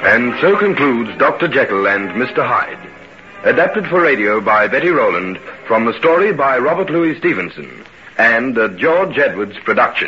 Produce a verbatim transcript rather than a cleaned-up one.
And so concludes Doctor Jekyll and Mister Hyde. Adapted for radio by Betty Rowland from a story by Robert Louis Stevenson and a George Edwards production.